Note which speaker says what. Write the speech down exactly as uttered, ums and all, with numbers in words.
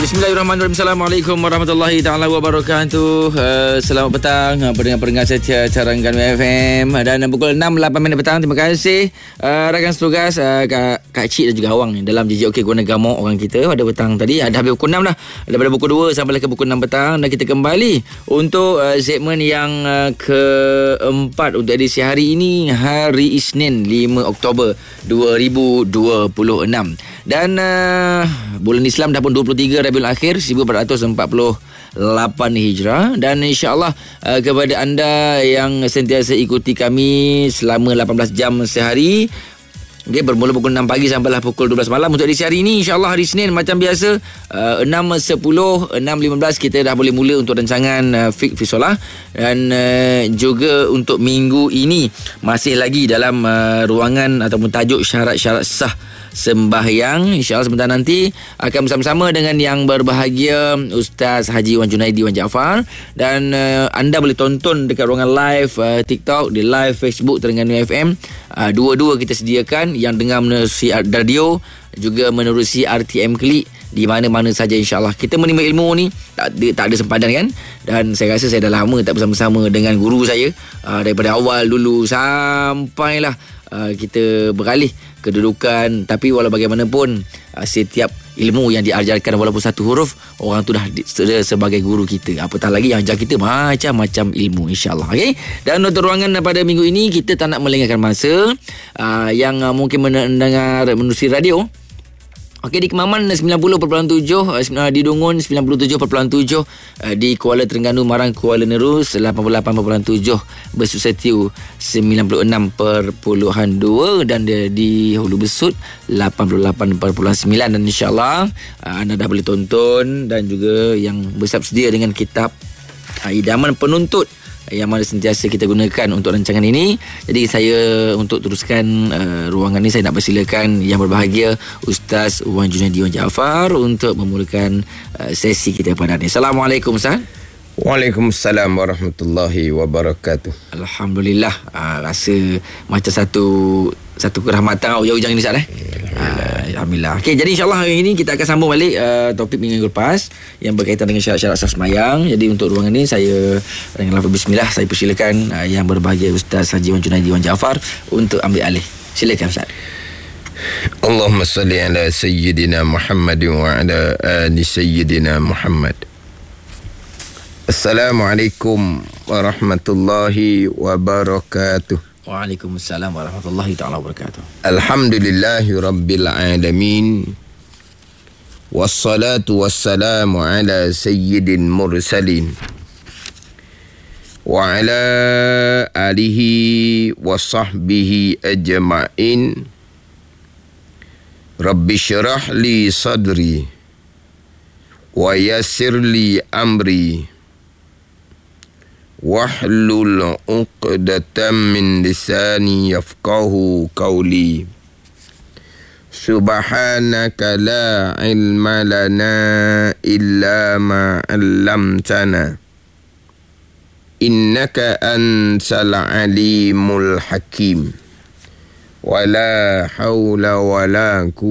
Speaker 1: Bismillahirrahmanirrahim. Assalamualaikum warahmatullahi taala wabarakatuh. Uh, selamat petang uh, pendengar-pendengar setia Carangan F M. Dan uh, pukul enam lapan minit petang. Terima kasih uh, rakan setugas uh, Kak, Kak Cik dan juga Awang dalam J J OK Guna Gamok orang kita pada petang tadi. Ada habis pukul enam dah. Daripada pukul dua sampai ke pukul enam petang. Dan kita kembali untuk uh, segmen yang uh, keempat untuk edisi hari ini, hari Isnin lima Oktober dua ribu dua puluh enam. Dan uh, bulan Islam dah pun dua puluh tiga Rabiul Akhir seribu empat ratus empat puluh lapan Hijrah. Dan insya-Allah uh, kepada anda yang sentiasa ikuti kami selama lapan belas jam sehari, okay, bermula pukul enam pagi sampailah pukul dua belas malam untuk edisi hari ini. InsyaAllah hari Senin macam biasa, uh, enam sepuluh, enam lima belas kita dah boleh mula untuk rancangan uh, Fiqh fi Solah. Dan uh, juga untuk minggu ini masih lagi dalam uh, ruangan ataupun tajuk syarat-syarat sah sembahyang. InsyaAllah sebentar nanti akan bersama-sama dengan yang berbahagia Ustaz Haji Wan Junaidi Wan Jaafar. Dan uh, anda boleh tonton dekat ruangan live uh, TikTok, di live Facebook Terengganu F M. uh, Dua-dua kita sediakan, yang dengar menerusi radio juga menerusi R T M Klik di mana-mana saja. InsyaAllah kita menimba ilmu ni tak ada, tak ada sempadan kan. Dan saya rasa saya dah lama tak bersama-sama dengan guru saya, uh, daripada awal dulu sampailah uh, kita beralih kedudukan. Tapi walau bagaimanapun, uh, setiap ilmu yang diajarkan walaupun satu huruf, orang tu dah di, sebagai guru kita. Apatah lagi yang ajar kita macam-macam ilmu, insyaAllah. Okay? Dan untuk ruangan pada minggu ini, kita tak nak melengahkan masa. uh, Yang uh, mungkin mendengar menerusi radio, okey, di Kemaman sembilan puluh perpuluhan tujuh, di Dungun sembilan puluh tujuh perpuluhan tujuh, di Kuala Terengganu Marang Kuala Nerus lapan puluh lapan perpuluhan tujuh, Bersusetiu sembilan puluh enam perpuluhan dua, dan di Hulu Besut lapan puluh lapan perpuluhan sembilan. Dan insyaAllah anda dah boleh tonton dan juga yang bersiap sedia dengan kitab Idaman Penuntut yang mana sentiasa kita gunakan untuk rancangan ini. Jadi saya untuk teruskan uh, ruangan ini, saya nak persilakan yang berbahagia Ustaz Wan Junaidi Wan Jaafar untuk memulakan uh, sesi kita pada hari ini. Assalamualaikum Ustaz.
Speaker 2: Waalaikumsalam warahmatullahi wabarakatuh.
Speaker 1: Alhamdulillah, uh, rasa macam satu satu kerahmatan ujung-ujung ini Ustaz eh. Uh, Alhamdulillah. Okey, jadi insyaAllah hari ini kita akan sambung balik uh, topik minggu lepas yang berkaitan dengan syarat-syarat sah sembahyang. Jadi untuk ruangan ini saya dengan lafaz bismillah saya persilakan uh, yang berbahagia Ustaz Haji Wan Junaidi Wan Jaafar untuk ambil alih. Silakan Ustaz.
Speaker 2: Allahumma salli ala sayyidina Muhammad wa ala ali sayyidina Muhammad. Assalamualaikum warahmatullahi wabarakatuh.
Speaker 1: Waalaikumsalam warahmatullahi taala wabarakatuh.
Speaker 2: Alhamdulillahi rabbil alamin. Wassalatu wassalamu ala sayyidin mursalin wa ala alihi wa sahbihi ajma'in. Rabbi syrah li sadri wa yassir li amri wahlul uqdatam min lisani yafqahu qawli. Subhanaka la ilma lana illa ma 'allamtana innaka antal alimul hakim. Wala hawla wala quwwata